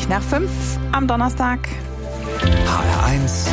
20 nach 5 am Donnerstag. HR1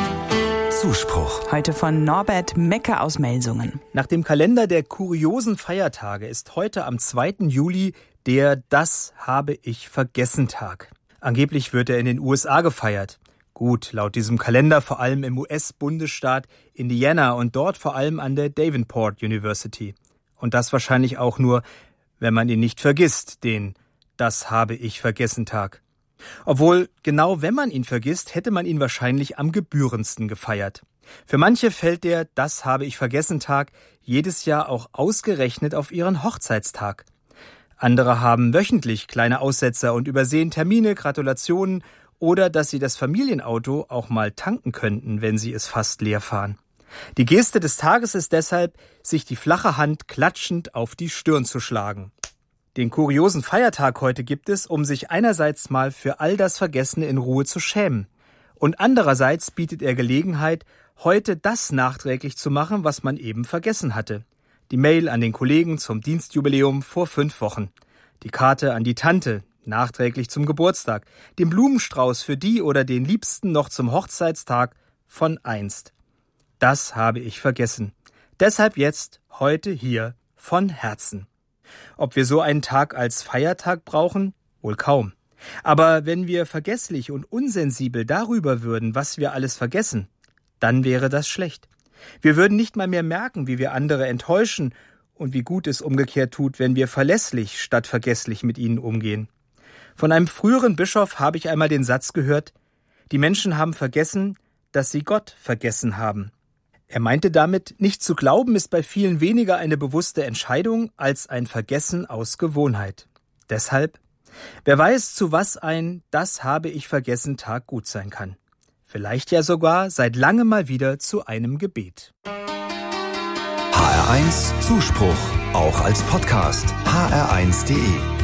Zuspruch. Heute von Norbert Mecke aus Melsungen. Nach dem Kalender der kuriosen Feiertage ist heute am 2. Juli der Das habe ich vergessen Tag. Angeblich wird er in den USA gefeiert. Gut, laut diesem Kalender vor allem im US-Bundesstaat Indiana und dort vor allem an der Davenport University. Und das wahrscheinlich auch nur, wenn man ihn nicht vergisst, den Das habe ich vergessen Tag. Obwohl, genau wenn man ihn vergisst, hätte man ihn wahrscheinlich am gebührendsten gefeiert. Für manche fällt der Das habe ich vergessen Tag jedes Jahr auch ausgerechnet auf ihren Hochzeitstag. Andere haben wöchentlich kleine Aussetzer und übersehen Termine, Gratulationen oder dass sie das Familienauto auch mal tanken könnten, wenn sie es fast leer fahren. Die Geste des Tages ist deshalb, sich die flache Hand klatschend auf die Stirn zu schlagen. Den kuriosen Feiertag heute gibt es, um sich einerseits mal für all das Vergessene in Ruhe zu schämen. Und andererseits bietet er Gelegenheit, heute das nachträglich zu machen, was man eben vergessen hatte. Die Mail an den Kollegen zum Dienstjubiläum vor 5 Wochen. Die Karte an die Tante, nachträglich zum Geburtstag. Den Blumenstrauß für die oder den Liebsten noch zum Hochzeitstag von einst. Das habe ich vergessen. Deshalb jetzt, heute hier, von Herzen. Ob wir so einen Tag als Feiertag brauchen? Wohl kaum. Aber wenn wir vergesslich und unsensibel darüber würden, was wir alles vergessen, dann wäre das schlecht. Wir würden nicht mal mehr merken, wie wir andere enttäuschen und wie gut es umgekehrt tut, wenn wir verlässlich statt vergesslich mit ihnen umgehen. Von einem früheren Bischof habe ich einmal den Satz gehört: Die Menschen haben vergessen, dass sie Gott vergessen haben. Er meinte damit, nicht zu glauben ist bei vielen weniger eine bewusste Entscheidung als ein Vergessen aus Gewohnheit. Deshalb, wer weiß, zu was ein Das habe ich vergessen Tag gut sein kann. Vielleicht ja sogar seit langem mal wieder zu einem Gebet. HR1 Zuspruch, auch als Podcast. hr1.de